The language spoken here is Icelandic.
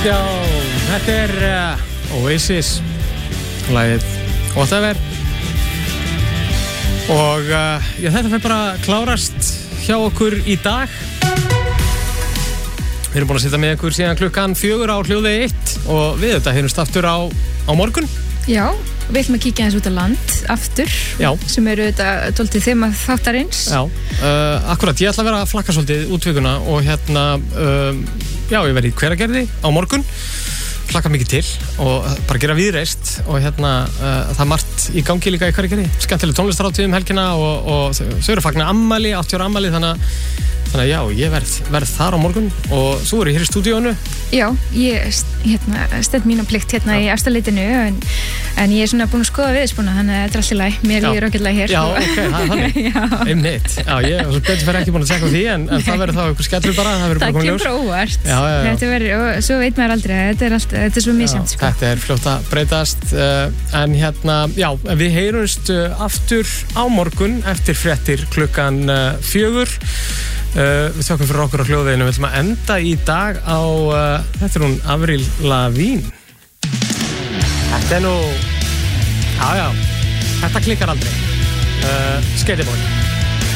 Já, þetta Oasis lagið Whatever og þetta fyrir bara klárast hjá okkur í dag. Við erum búin að sitja með ykkur síðan klukkan 4 á hljóði 1 og við þetta heyrumst aftur á morgun. Já, við ætlum að kíkja eins út á land aftur. Já. Sem eru þetta tóltið þema þáttarins. Já, akkurat, ég ætla að vera að flakka svolítið útvikuna og ég verði í Hveragerði á morgun. Hlakka mikið til og bara gera viðreist og það er margt í gangi líka í Hveragerði. Skemmtileg tónlistarhátíð helgina og þau eru að fagna ammæli, 80 ára ammæli, þannig að já, ég verð þar á morgun og svo er ég hér í stúdíónu. Já, ég stend mína plikt í efstaleitinu en ég er svona búin að skoða viðspuna, þannig að þetta er allt í lagi. Mér líður ágætlega hér. Já, ok, það er þannig. Einmitt. Já, ég er betur fyrir ekki búin að tjekka á því en það verður þá einhver skellur bara. Það kemur óvart. Þetta verður, og svo veit maður aldrei, þetta er svo misjafnt. Þetta er fljótt að breytast en við heyrumst aftur á morgun eftir fréttir klukkan 4. Við þökkum fyrir okkur á hljóðveginu. Við ætlum að enda í dag á þetta er hún Avril Lavigne. Þetta er nú þetta klikkar aldrei. Skater Boy.